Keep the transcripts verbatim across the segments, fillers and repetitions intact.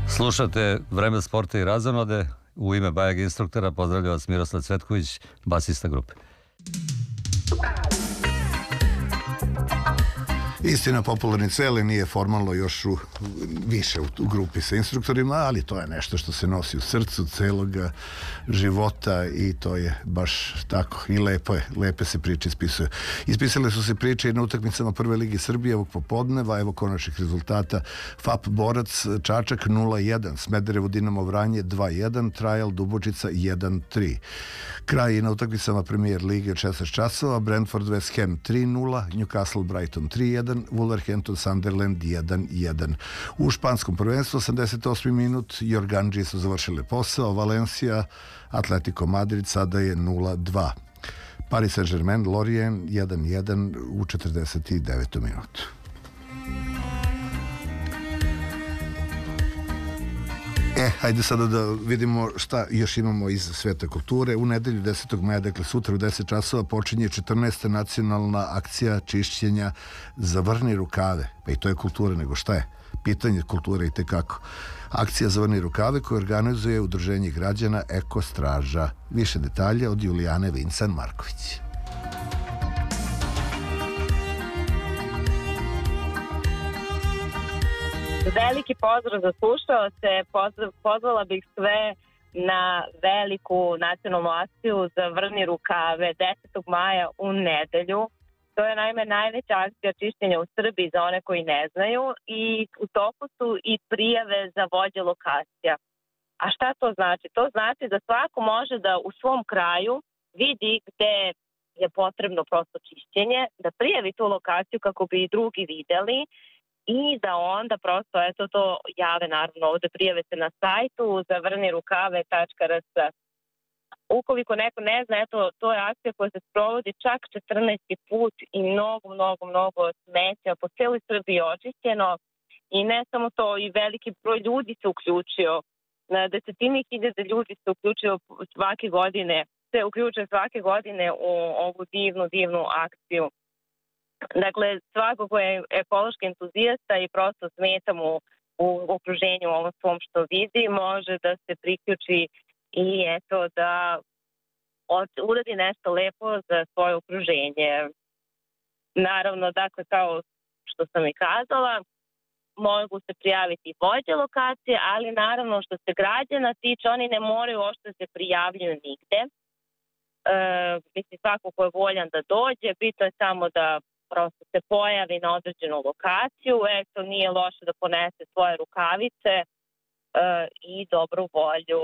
Slušate Vreme sporta i razonode. U ime Bajeg instruktora pozdravlja vas Miroslav Cvetković, basista grupe. Istina, popularni cele nije formalno još u, više u, u grupi sa instruktorima, ali to je nešto što se nosi u srcu celoga života i to je baš tako. I lepo je, lepe se priče ispisuju. Ispisale su se priče i na utakmicama Prve lige Srbije ovog popodneva, evo konačnih rezultata. F A P Borac Čačak nula jedan, Smederevo Dinamo Vranje dva jedan, Trajal Dubočica jedan tri. Kraj i na utakmicama Premier lige od šesnaest časova, Brentford West Ham tri nula, Newcastle Brighton tri jedan, Wolverhampton Sunderland jedan jedan. U španskom prvenstvu osamdeset osmi minut Jorganđi su završile posao, Valencia Atletico Madrid sada je nula dva. Paris Saint-Germain Lorient jedan jedan u četrdeset devetom minutu. E, hajde sada da vidimo šta još imamo iz sveta kulture. U nedelju desetog maja, dakle sutra u deset časova, počinje četrnaesta nacionalna akcija čišćenja Zavrni rukave. Pa i to je kultura, nego šta je? Pitanje kulture i tekako. Akcija Zavrni rukave koju organizuje Udruženje građana Eko Straža. Više detalja od Julijane Vincan Marković. Veliki pozdrav za slušaoce, pozvala bih sve na veliku nacionalnu akciju Zavrni rukave desetog maja u nedelju. To je naime najveća akcija čišćenja u Srbiji za one koji ne znaju i u toku su i prijave za vođe lokacija. A šta to znači? To znači da svako može da u svom kraju vidi gde je potrebno prosto čišćenje, da prijavi tu lokaciju kako bi i drugi videli i da onda prosto, eto to jave naravno ovde, prijave se na sajtu zavrni rukave tačka r s. Ukoliko neko ne zna, eto, to je akcija koja se sprovodi čak četrnaesti put i mnogo, mnogo, mnogo smeća po celoj Srbiji očišćeno i ne samo to, i veliki broj ljudi se uključio. Na desetine hiljade ljudi se uključio svake godine, se uključuje svake godine u ovu divnu, divnu akciju. Dakle, svako ko je ekološki entuzijasta i prosto smeta mu u okruženju ovom svom što vidi, može da se priključi i eto da uradi nešto lepo za svoje okruženje. Naravno, dakle, kao što sam i kazala, mogu se prijaviti vođe lokacije, ali naravno što se građana tiče, oni ne moraju ošto se prijavljuju nigde. E, mislim, svako ko je voljan da dođe, bitno je samo da prosto se pojavi na određenu lokaciju, eto, nije loše da ponese svoje rukavice e, i dobru volju.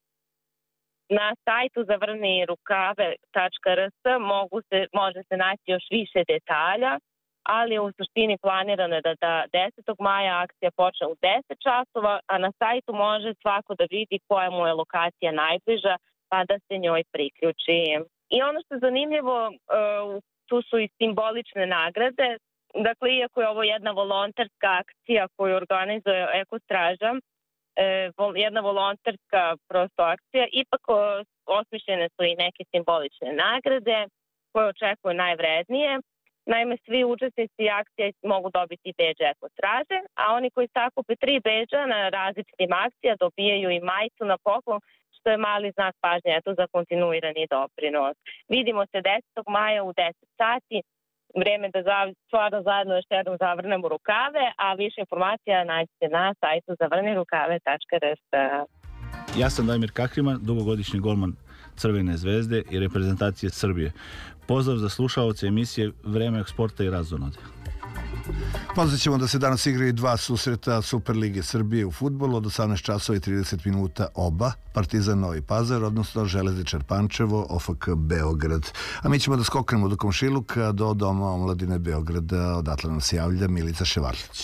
Na sajtu zavrni rukave tačka r s mogu se, može se naći još više detalja, ali u suštini planirano je da, da desetog maja akcija počne u deset časova, a na sajtu može svako da vidi koja mu je lokacija najbliža, pa da se njoj priključi. I ono što je zanimljivo, uh, tu su i simbolične nagrade. Dakle, iako je ovo jedna volonterska akcija koju organizuje Eko Straža, jedna volonterska prosto akcija, ipak osmišljene su i neke simbolične nagrade koje očekuju najvrednije. Naime, svi učesnici akcije mogu dobiti bedž Eko Straže, a oni koji sakupe tri bedža na različitim akcija dobijaju i majicu na poklon, što je mali znak pažnje, eto, za kontinuirani doprinos. Vidimo se desetog maja u deset sati. Vreme da stvarno zajedno još jednom zavrnemo rukave, a više informacija nađete na sajtu zavrni rukave tačka r s. Ja sam Damir Kahriman, dugogodišnji golman Crvene zvezde i reprezentacije Srbije. Pozdrav za slušaoce emisije Vreme sporta i razonode. Podsjećamo da se danas igraju dva susreta Super lige Srbije u fudbalu od osamnaest časova i trideset minuta oba, Partizan Novi Pazar, odnosno Železničar Pančevo, O F K Beograd. A mi ćemo da skoknemo do komšiluka, do Doma omladine Beograda, odatle nam se javlja Milica Ševarlić.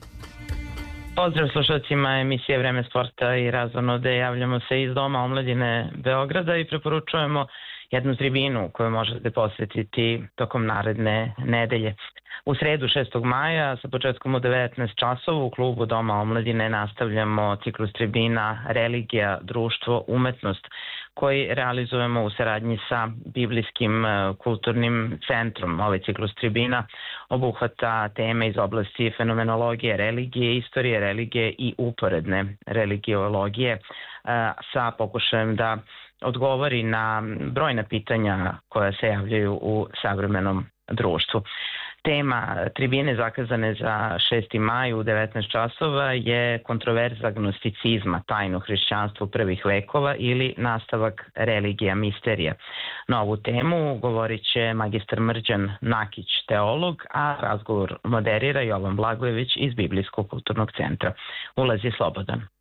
Pozdrav slušalcima emisije Vreme sporta i razonode. Javljamo se iz Doma omladine Beograda i preporučujemo jednu tribinu koju možete posvetiti tokom naredne nedelje. U sredu šestog maja sa početkom u devetnaest časova u klubu Doma omladine nastavljamo ciklus tribina Religija, društvo, umetnost koji realizujemo u saradnji sa Biblijskim kulturnim centrom. Ovaj ciklus tribina obuhvata teme iz oblasti fenomenologije religije, istorije religije i uporedne religiologije sa pokušajem da odgovori na brojna pitanja koja se javljaju u savremenom društvu. Tema tribine zakazane za šesti maj u devetnaest časova je kontroverza gnosticizma, tajno hrišćanstvo prvih vekova ili nastavak religija misterija. Na ovu temu govorit će magistar Mrđan Nakić, teolog, a razgovor moderira Jovan Blagojević iz Biblijskog kulturnog centra. Ulaz je slobodan.